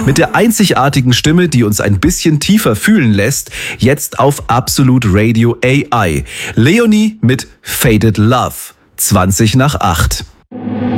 Mit der einzigartigen Stimme, die uns ein bisschen tiefer fühlen lässt, jetzt auf Absolute Radio AI. Leonie mit Faded Love, 7:20.